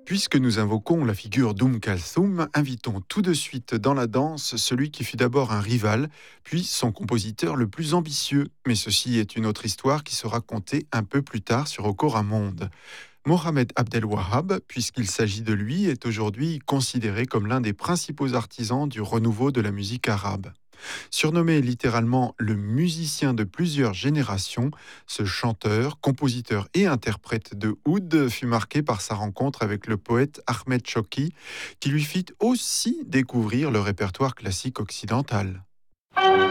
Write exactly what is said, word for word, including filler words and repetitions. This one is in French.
Puisque nous invoquons la figure d'Oum Kalthoum, invitons tout de suite dans la danse celui qui fut d'abord un rival, puis son compositeur le plus ambitieux. Mais ceci est une autre histoire qui sera contée un peu plus tard sur Okora Monde. Mohamed Abdel Wahab, puisqu'il s'agit de lui, est aujourd'hui considéré comme l'un des principaux artisans du renouveau de la musique arabe. Surnommé littéralement le musicien de plusieurs générations, ce chanteur, compositeur et interprète de oud fut marqué par sa rencontre avec le poète Ahmed Shauki, qui lui fit aussi découvrir le répertoire classique occidental.